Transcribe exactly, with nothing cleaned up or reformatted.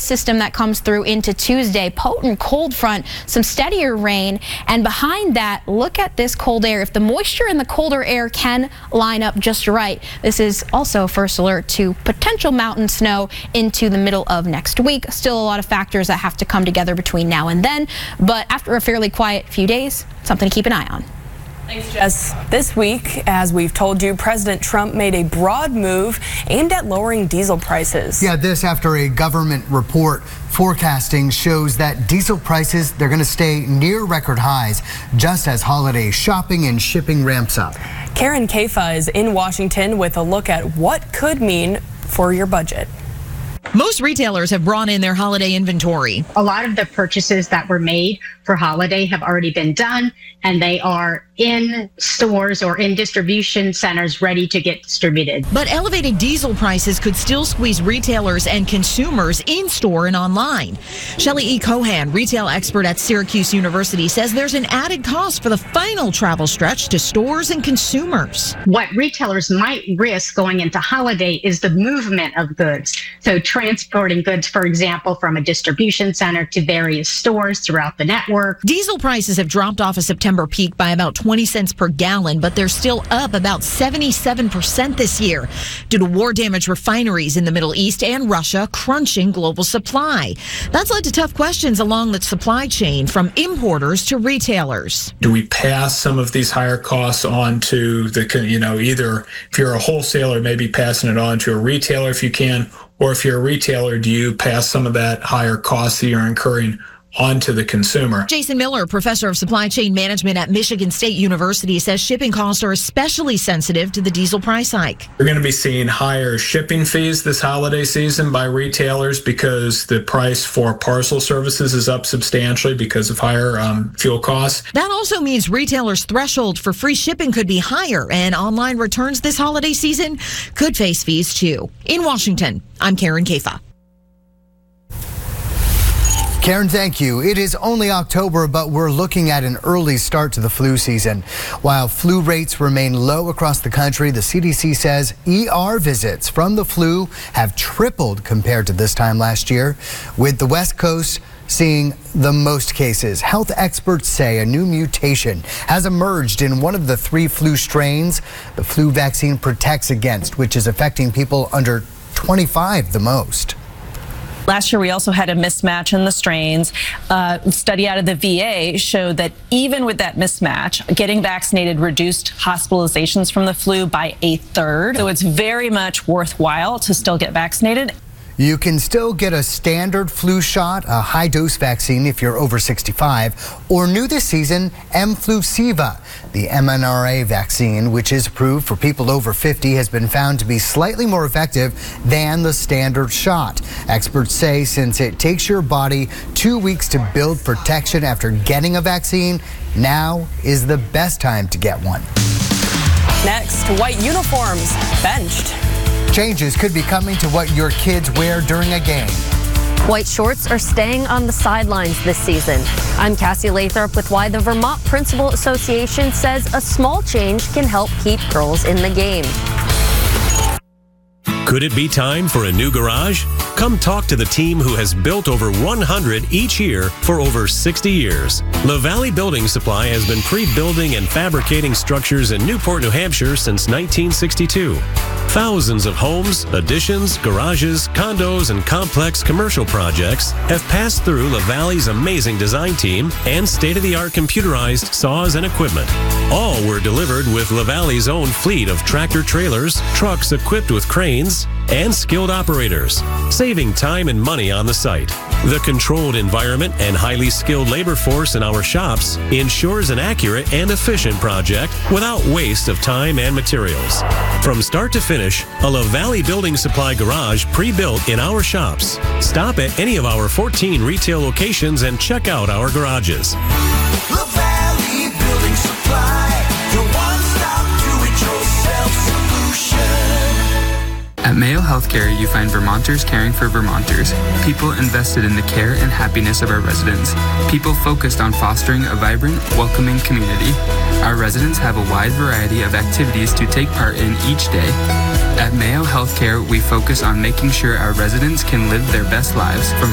system that comes through into Tuesday. Potent cold front, some steadier rain, and behind that, look at this cold air. If the moisture in the colder air can line up just right, this is also first alert to potential mountain snow into the middle of next week. Still a lot of factors that have to come together between now and then, but after a fairly quiet few days, something to keep an eye on. Thanks, Jess. This week, as we've told you, President Trump made a broad move aimed at lowering diesel prices. Yeah, this after a government report forecasting shows that diesel prices, they're going to stay near record highs just as holiday shopping and shipping ramps up. Karen Caifa is in Washington with a look at what could mean for your budget. Most retailers have brought in their holiday inventory. A lot of the purchases that were made for holiday have already been done, and they are in stores or in distribution centers ready to get distributed. But elevated diesel prices could still squeeze retailers and consumers in store and online. Shelley E. Cohan, retail expert at Syracuse University, says there's an added cost for the final travel stretch to stores and consumers. What retailers might risk going into holiday is the movement of goods. So transporting goods, for example, from a distribution center to various stores throughout the network. Diesel prices have dropped off a September peak by about twenty cents per gallon, but they're still up about seventy-seven percent this year due to war-damaged refineries in the Middle East and Russia crunching global supply. That's led to tough questions along the supply chain from importers to retailers. Do we pass some of these higher costs on to the, you know, either if you're a wholesaler, maybe passing it on to a retailer if you can, or if you're a retailer, do you pass some of that higher cost that you're incurring onto the consumer? Jason Miller, professor of supply chain management at Michigan State University, says shipping costs are especially sensitive to the diesel price hike. We're going to be seeing higher shipping fees this holiday season by retailers because the price for parcel services is up substantially because of higher um, fuel costs. That also means retailers' threshold for free shipping could be higher, and online returns this holiday season could face fees too. In Washington, I'm Karen Caifa. Karen, thank you. It is only October, but we're looking at an early start to the flu season. While flu rates remain low across the country, the C D C says E R visits from the flu have tripled compared to this time last year, with the West Coast seeing the most cases. Health experts say a new mutation has emerged in one of the three flu strains the flu vaccine protects against, which is affecting people under twenty-five the most. Last year, we also had a mismatch in the strains. Uh, a study out of the V A showed that even with that mismatch, getting vaccinated reduced hospitalizations from the flu by a third. So it's very much worthwhile to still get vaccinated. You can still get a standard flu shot, a high-dose vaccine if you're over sixty-five, or new this season, Mflusiva. The M N R A vaccine, which is approved for people over fifty, has been found to be slightly more effective than the standard shot. Experts say since it takes your body two weeks to build protection after getting a vaccine, now is the best time to get one. Next, white uniforms benched. Changes could be coming to what your kids wear during a game. White shorts are staying on the sidelines this season. I'm Cassie Lathrop with why the Vermont Principal Association says a small change can help keep girls in the game. Could it be time for a new garage? Come talk to the team who has built over one hundred each year for over sixty years. LaValley Building Supply has been pre-building and fabricating structures in Newport, New Hampshire since nineteen sixty-two. Thousands of homes, additions, garages, condos, and complex commercial projects have passed through LaValley's amazing design team and state-of-the-art computerized saws and equipment. All were delivered with LaValley's own fleet of tractor-trailers, trucks equipped with cranes, and skilled operators, saving time and money on the site. The controlled environment and highly skilled labor force in our shops ensures an accurate and efficient project without waste of time and materials. From start to finish, a LaValley Building Supply garage pre-built in our shops. Stop at any of our fourteen retail locations and check out our garages. LaValley Building Supply, your one-stop do-it-yourself solution. At Mayo Healthcare, you find Vermonters caring for Vermonters, people invested in the care and happiness of our residents, people focused on fostering a vibrant, welcoming community. Our residents have a wide variety of activities to take part in each day. At Mayo Healthcare, we focus on making sure our residents can live their best lives from